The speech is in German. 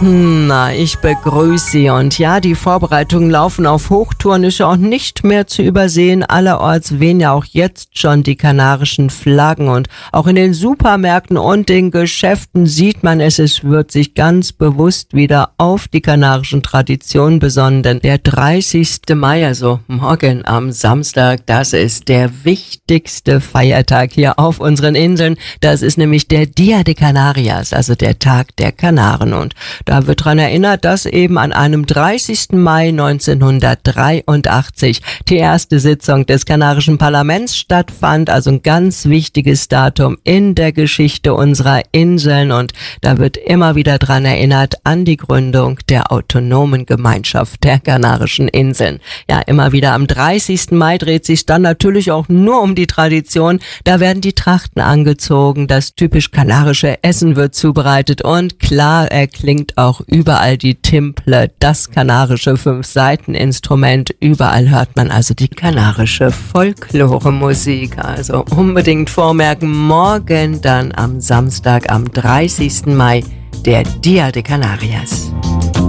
Na, ich begrüße Sie und ja, die Vorbereitungen laufen auf Hochtouren, ist ja auch nicht mehr zu übersehen. Allerorts wehen ja auch jetzt schon die kanarischen Flaggen und auch in den Supermärkten und den Geschäften sieht man es wird sich ganz bewusst wieder auf die kanarischen Traditionen besonnen, denn der 30. Mai, also morgen am Samstag, das ist der wichtigste Feiertag hier auf unseren Inseln. Das ist nämlich der Dia de Canarias, also der Tag der Kanaren, und da wird daran erinnert, dass eben an einem 30. Mai 1983 die erste Sitzung des kanarischen Parlaments stattfand, also ein ganz wichtiges Datum in der Geschichte unserer Inseln, und da wird immer wieder daran erinnert an die Gründung der autonomen Gemeinschaft der Kanarischen Inseln. Ja, immer wieder am 30. Mai dreht sich dann natürlich auch nur um die Tradition. Da werden die Trachten angezogen, das typisch kanarische Essen wird zubereitet und klar erklingt auch überall die Timple, das kanarische 5-Saiten-Instrument. Überall hört man also die kanarische Folklore-Musik. Also unbedingt vormerken, morgen dann am Samstag, am 30. Mai, der Dia de Canarias.